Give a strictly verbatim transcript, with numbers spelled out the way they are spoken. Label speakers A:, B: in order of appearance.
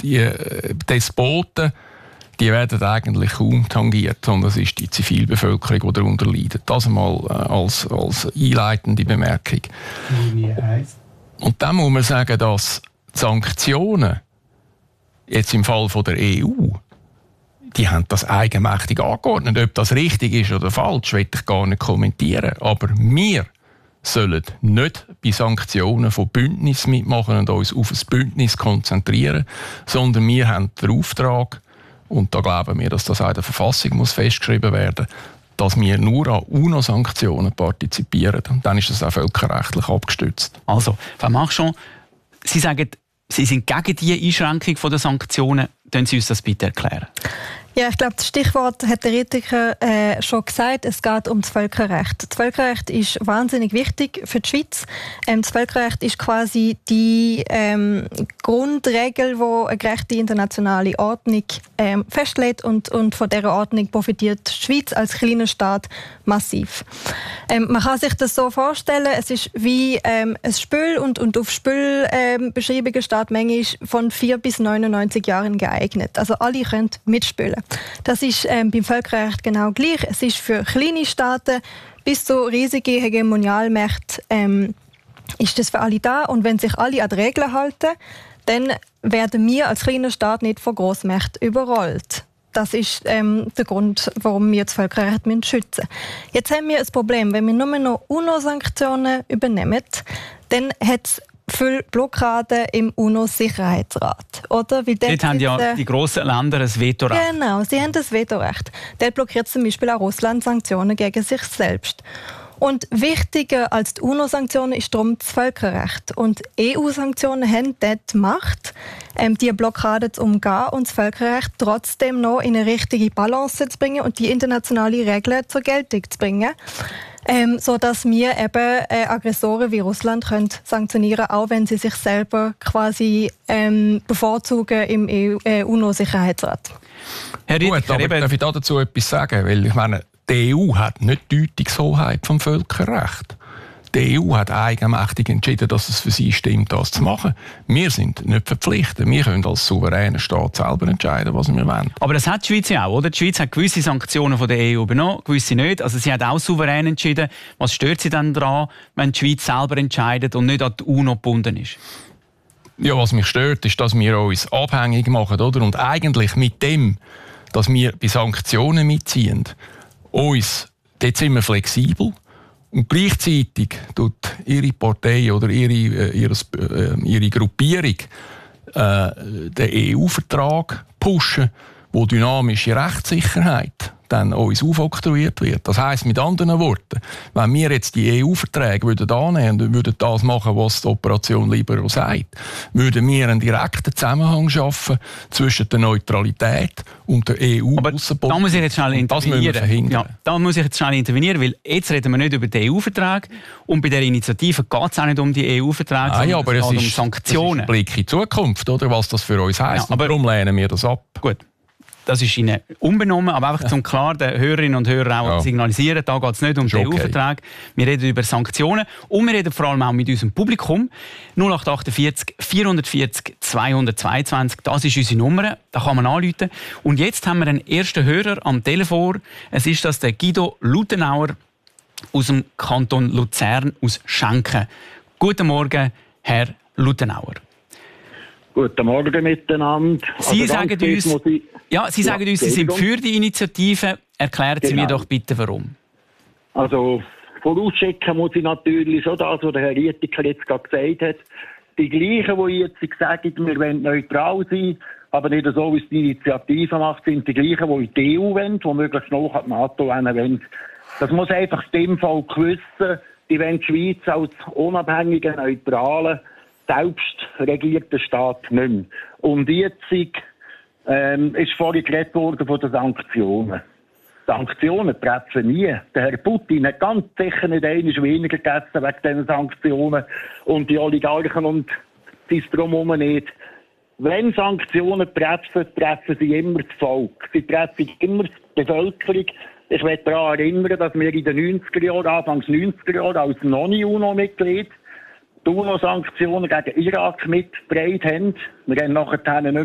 A: die äh, Despoten, die werden eigentlich kaum tangiert, sondern es ist die Zivilbevölkerung, die darunter leidet. Das einmal äh, als, als einleitende Bemerkung. Und dann muss man sagen, dass die Sanktionen, jetzt im Fall von der E U, die haben das eigenmächtig angeordnet. Ob das richtig ist oder falsch, will ich gar nicht kommentieren. Aber wir sollen nicht bei Sanktionen von Bündnissen mitmachen und uns auf ein Bündnis konzentrieren, sondern wir haben den Auftrag, und da glauben wir, dass das auch in der Verfassung muss festgeschrieben werden, dass wir nur an UNO-Sanktionen partizipieren. Und dann ist das auch völkerrechtlich abgestützt.
B: Also, Frau Marchand, Sie sagen, Sie sind gegen die Einschränkung der Sanktionen. Können Sie uns das bitte erklären?
C: Ja, ich glaube, das Stichwort hat der Ritiker äh, schon gesagt. Es geht um das Völkerrecht. Das Völkerrecht ist wahnsinnig wichtig für die Schweiz. Ähm, das Völkerrecht ist quasi die ähm, Grundregel, die eine gerechte internationale Ordnung ähm, festlegt. Und, und von dieser Ordnung profitiert die Schweiz als kleiner Staat massiv. Ähm, man kann sich das so vorstellen, es ist wie ähm, ein Spiel und, und auf Spielbeschreibungen ähm, steht manchmal von vier bis neunundneunzig Jahren geeignet. Also alle können mitspielen. Das ist ähm, beim Völkerrecht genau gleich. Es ist für kleine Staaten bis zu riesige Hegemonialmächte ähm, ist das für alle da. Und wenn sich alle an die Regeln halten, dann werden wir als kleiner Staat nicht von Grossmächten überrollt. Das ist ähm, der Grund, warum wir das Völkerrecht schützen müssen. Jetzt haben wir ein Problem. Wenn wir nur noch UNO-Sanktionen übernehmen, dann hat es viele Blockaden im UNO-Sicherheitsrat. Oder? Wie
B: dort haben ja die grossen Länder ein Vetorecht.
C: Genau, sie haben das Vetorecht. Dort blockiert zum Beispiel auch Russland Sanktionen gegen sich selbst. Und wichtiger als die UNO-Sanktionen ist darum das Völkerrecht. Und E U-Sanktionen haben dort die Macht, ähm, die Blockade zu umgehen und das Völkerrecht trotzdem noch in eine richtige Balance zu bringen und die internationale Regeln zur Geltung zu bringen. Ähm, so dass wir eben äh, Aggressoren wie Russland können sanktionieren, auch wenn sie sich selber quasi ähm, bevorzugen im äh, UNO-Sicherheitsrat.
A: Herr Ritiker, Gut, aber darf ich dazu etwas sagen? Weil ich meine, die E U hat nicht die Deutungshoheit vom Völkerrecht. Die E U hat eigenmächtig entschieden, dass es für sie stimmt, das zu machen. Wir sind nicht verpflichtet. Wir können als souveräner Staat selber entscheiden, was wir wollen.
B: Aber das hat die Schweiz ja auch, oder? Die Schweiz hat gewisse Sanktionen von der E U übernommen, gewisse nicht. Also sie hat auch souverän entschieden. Was stört sie dann daran, wenn die Schweiz selber entscheidet und nicht an die UNO gebunden ist?
A: Ja, was mich stört, ist, dass wir uns abhängig machen, oder? Und eigentlich mit dem, dass wir bei Sanktionen mitziehen, uns, dort sind wir flexibel. Und gleichzeitig tut ihre Partei oder ihre, äh, ihres, äh, ihre Gruppierung äh, den E U-Vertrag pushen, wo dynamische Rechtssicherheit dann uns aufoktroyiert wird. Das heisst mit anderen Worten, wenn wir jetzt die E U-Verträge würden annehmen und würden das machen, was die Operation Libero sagt, würden wir einen direkten Zusammenhang schaffen zwischen der Neutralität und der E U.
B: Aber da muss ich jetzt schnell intervenieren. Ja, da muss ich jetzt schnell intervenieren, weil jetzt reden wir nicht über den E U-Vertrag und bei der Initiative geht es auch nicht um die E U-Verträge,
A: sondern
B: ja,
A: aber es geht um Sanktionen. Das ist ein Blick in die Zukunft, oder, was das für uns heisst. Ja, aber darum lehnen wir das ab.
B: Gut. Das ist Ihnen unbenommen, aber einfach zum klar den Hörerinnen und Hörern auch ja. signalisieren, da geht es nicht um den E U-Vertrag. Wir reden über Sanktionen und wir reden vor allem auch mit unserem Publikum. null acht achtundvierzig vierhundertvierzig zweihundertzweiundzwanzig, das ist unsere Nummer, da kann man anrufen. Und jetzt haben wir einen ersten Hörer am Telefon. Es ist das der Guido Lutenauer aus dem Kanton Luzern, aus Schenken. Guten Morgen, Herr Lutenauer.
D: Guten Morgen miteinander.
B: Sie also sagen uns, ich... ja, Sie sagen ja, uns, Sie sind für die Initiative. Erklären Sie genau. mir doch bitte, warum.
D: Also, vorausschicken muss ich natürlich schon das, was der Herr Ritiker jetzt gerade gesagt hat. Die gleichen, die jetzt sagen, wir wollen neutral sein, aber nicht so, wie es die Initiative macht, sind die gleichen, die in die E U wollen, die möglichst noch an die NATO wollen. Das muss einfach in dem Fall gewissen, die wollen die Schweiz als unabhängigen, neutralen, selbst regierter Staat nicht mehr. Und jetzt ähm, ist vorhin geredet worden von den Sanktionen. Sanktionen treffen nie. Der Herr Putin hat ganz sicher nicht einmal weniger gegessen wegen diesen Sanktionen und die Oligarchen und sein Drumherum nicht. Wenn Sanktionen treffen, treffen sie immer das Volk. Sie treffen immer die Bevölkerung. Ich möchte daran erinnern, dass wir in den neunziger Jahren, Anfangs neunziger Jahre als Non-UNO-Mitglied die UNO-Sanktionen gegen Irak mitgetragen haben. Wir haben nachher nicht